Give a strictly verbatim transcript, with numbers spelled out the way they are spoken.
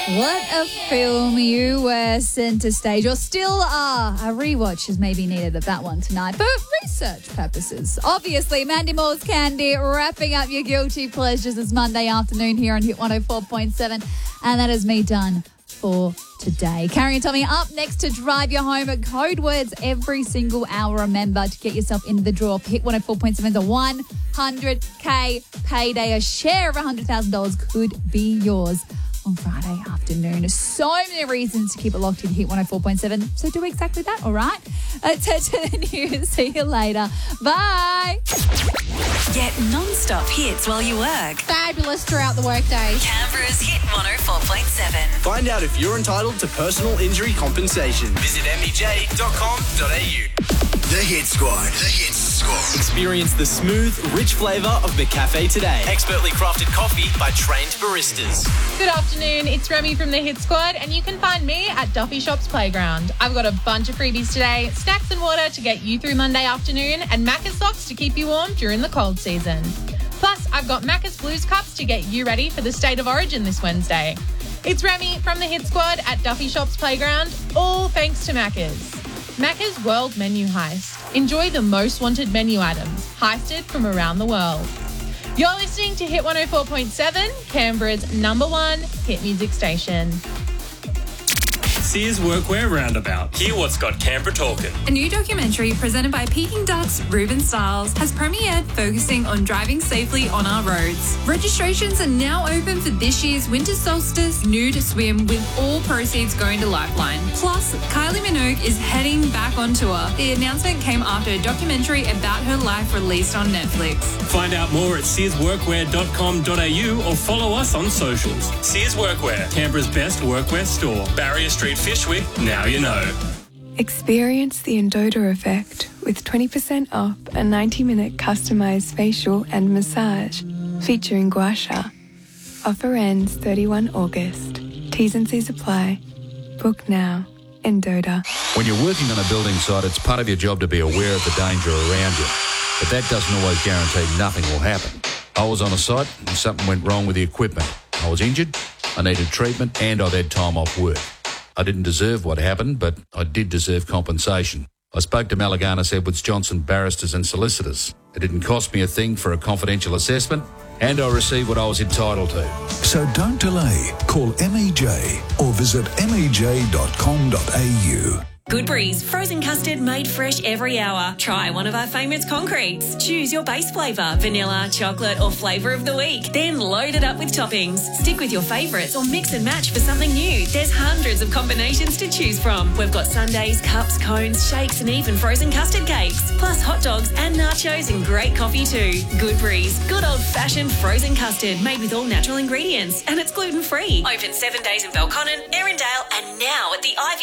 What a film. You were centre stage, or still are. A rewatch is maybe needed of that one tonight for research purposes. Obviously, Mandy Moore's Candy, wrapping up your guilty pleasures this Monday afternoon here on Hit one oh four point seven. And that is me done for today. Carrie and Tommy up next to drive you home. Code words every single hour. Remember to get yourself into the draw. Hit one oh four point seven, the one hundred K payday. A share of one hundred thousand dollars could be yours on Friday afternoon. So many reasons to keep it locked in Hit one oh four point seven. So do exactly that, all right? Let's head to the news. See you later. Bye. Get non-stop hits while you work. Fabulous throughout the workday. Canberra's Hit one oh four point seven. Find out if you're entitled to personal injury compensation. Visit m e j dot com dot a u. The Hit Squad. The Hit Squad. Experience the smooth, rich flavour of McCafe today. Expertly crafted coffee by trained baristas. Good afternoon, it's Remy from the Hit Squad, and you can find me at Duffy Shops Playground. I've got a bunch of freebies today, snacks and water to get you through Monday afternoon, and Macca's socks to keep you warm during the cold season. Plus, I've got Macca's Blues Cups to get you ready for the State of Origin this Wednesday. It's Remy from the Hit Squad at Duffy Shops Playground, all thanks to Macca's. Macca's World Menu Heist. Enjoy the most wanted menu items, heisted from around the world. You're listening to Hit one oh four point seven, Canberra's number one hit music station. Sears Workwear Roundabout. Hear what's got Canberra talking. A new documentary presented by Peking Duck's Ruben Stiles has premiered, focusing on driving safely on our roads. Registrations are now open for this year's Winter Solstice Nude Swim, with all proceeds going to Lifeline. Plus, Kylie Minogue is heading back on tour. The announcement came after a documentary about her life released on Netflix. Find out more at sears workwear dot com dot a u or follow us on socials. Sears Workwear, Canberra's best workwear store. Barrier Street, Fishwick, now you know. Experience the Endota effect with twenty percent off a ninety minute customised facial and massage featuring Gua Sha. Offer ends thirty-first of August. T's and C's apply. Book now. Endota. When you're working on a building site, it's part of your job to be aware of the danger around you. But that doesn't always guarantee nothing will happen. I was on a site and something went wrong with the equipment. I was injured, I needed treatment, and I'd had time off work. I didn't deserve what happened, but I did deserve compensation. I spoke to Malaganas Edwards Johnson barristers and solicitors. It didn't cost me a thing for a confidential assessment, and I received what I was entitled to. So don't delay. Call M E J or visit m e j dot com dot a u. Goodberry's frozen custard made fresh every hour. Try one of our favourite concretes. Choose your base flavour, vanilla, chocolate or flavour of the week. Then load it up with toppings. Stick with your favourites or mix and match for something new. There's hundreds of combinations to choose from. We've got sundaes, cups, cones, shakes and even frozen custard cakes. Plus hot dogs and nachos and great coffee too. Goodberry's, good old-fashioned frozen custard made with all natural ingredients. And it's gluten-free. Open seven days in Belconnen, Erindale and now at the Ivy